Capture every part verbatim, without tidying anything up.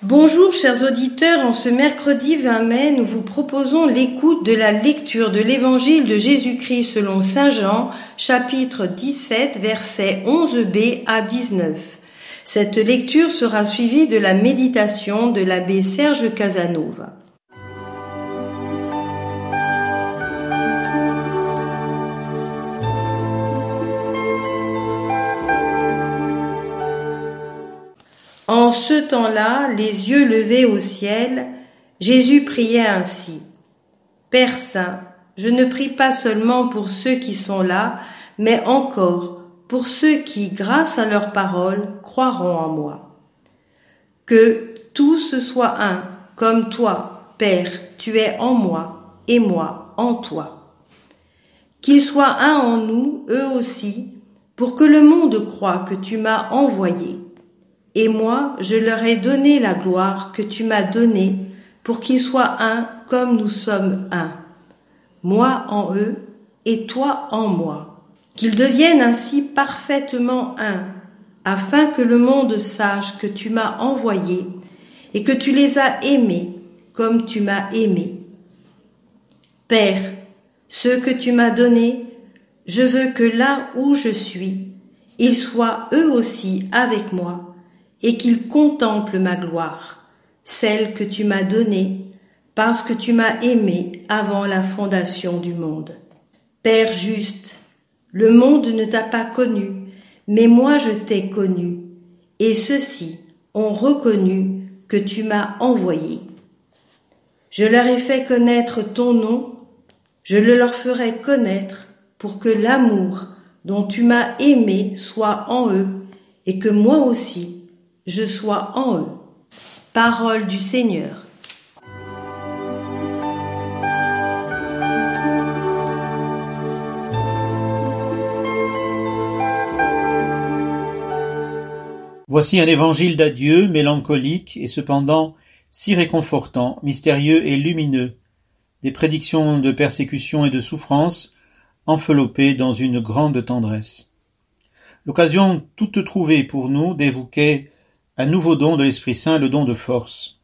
Bonjour chers auditeurs, en ce mercredi vingt mai, nous vous proposons l'écoute de la lecture de l'évangile de Jésus-Christ selon saint Jean, chapitre dix-sept, versets onze b à dix-neuf. Cette lecture sera suivie de la méditation de l'abbé Serge Casanova. En ce temps-là, les yeux levés au ciel, Jésus priait ainsi. Père Saint, je ne prie pas seulement pour ceux qui sont là, mais encore pour ceux qui, grâce à leur parole, croiront en moi. Que tous soient un, comme toi, Père, tu es en moi, et moi en toi. Qu'ils soient un en nous, eux aussi, pour que le monde croie que tu m'as envoyé. Et moi, je leur ai donné la gloire que tu m'as donnée pour qu'ils soient un comme nous sommes un. Moi en eux et toi en moi. Qu'ils deviennent ainsi parfaitement un, afin que le monde sache que tu m'as envoyé et que tu les as aimés comme tu m'as aimé. Père, ceux que tu m'as donnés, je veux que là où je suis, ils soient eux aussi avec moi, et qu'ils contemplent ma gloire, celle que tu m'as donnée, parce que tu m'as aimé avant la fondation du monde. Père juste, le monde ne t'a pas connu, mais moi je t'ai connu, et ceux-ci ont reconnu que tu m'as envoyé. Je leur ai fait connaître ton nom, je le leur ferai connaître pour que l'amour dont tu m'as aimé soit en eux, et que moi aussi, je sois en eux. Parole du Seigneur. Voici un évangile d'adieu, mélancolique et cependant si réconfortant, mystérieux et lumineux, des prédictions de persécution et de souffrance enveloppées dans une grande tendresse. L'occasion toute trouvée pour nous d'évoquer un nouveau don de l'Esprit Saint, le don de force.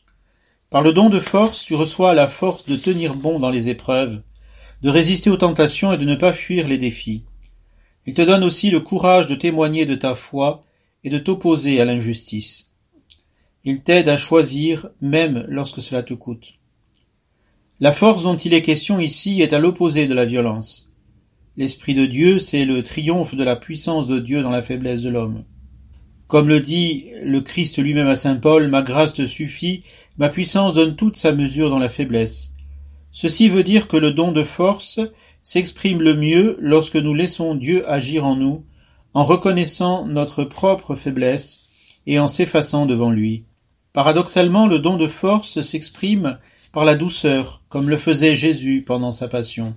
Par le don de force, tu reçois la force de tenir bon dans les épreuves, de résister aux tentations et de ne pas fuir les défis. Il te donne aussi le courage de témoigner de ta foi et de t'opposer à l'injustice. Il t'aide à choisir même lorsque cela te coûte. La force dont il est question ici est à l'opposé de la violence. L'Esprit de Dieu, c'est le triomphe de la puissance de Dieu dans la faiblesse de l'homme. Comme le dit le Christ lui-même à saint Paul, « Ma grâce te suffit, ma puissance donne toute sa mesure dans la faiblesse ». Ceci veut dire que le don de force s'exprime le mieux lorsque nous laissons Dieu agir en nous, en reconnaissant notre propre faiblesse et en s'effaçant devant lui. Paradoxalement, le don de force s'exprime par la douceur, comme le faisait Jésus pendant sa passion.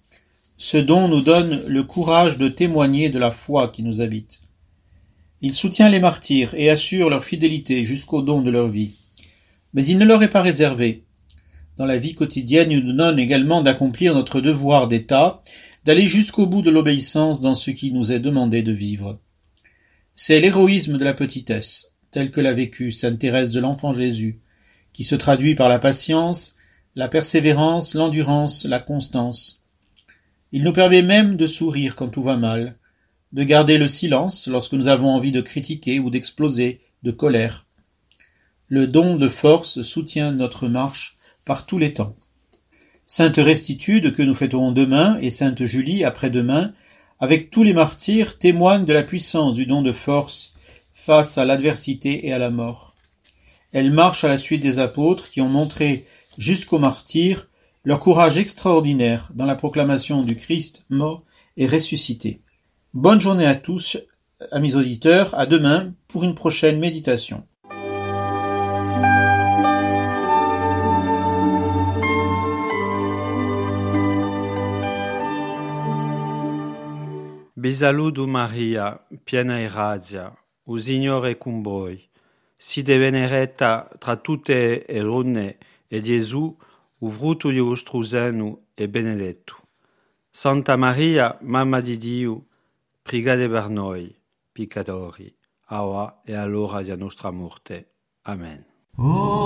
Ce don nous donne le courage de témoigner de la foi qui nous habite. Il soutient les martyrs et assure leur fidélité jusqu'au don de leur vie. Mais il ne leur est pas réservé. Dans la vie quotidienne, il nous donne également d'accomplir notre devoir d'État, d'aller jusqu'au bout de l'obéissance dans ce qui nous est demandé de vivre. C'est l'héroïsme de la petitesse, tel que l'a vécu sainte Thérèse de l'Enfant Jésus, qui se traduit par la patience, la persévérance, l'endurance, la constance. Il nous permet même de sourire quand tout va mal, de garder le silence lorsque nous avons envie de critiquer ou d'exploser de colère. Le don de force soutient notre marche par tous les temps. Sainte Restitude, que nous fêterons demain, et Sainte Julie, après-demain, avec tous les martyrs, témoignent de la puissance du don de force face à l'adversité et à la mort. Elles marchent à la suite des apôtres qui ont montré jusqu'aux martyrs leur courage extraordinaire dans la proclamation du Christ mort et ressuscité. Bonne journée à tous, amis auditeurs, à demain pour une prochaine méditation. Vi saluto Maria, piena di grazia, il Signore è con voi. Siete benedetta tra tutte le donne e Gesù, il frutto di vostro seno, è benedetto. Santa Maria, Mamma di Dio, pregate per noi, peccatori, ora e all'ora della nostra morte. Amen. Oh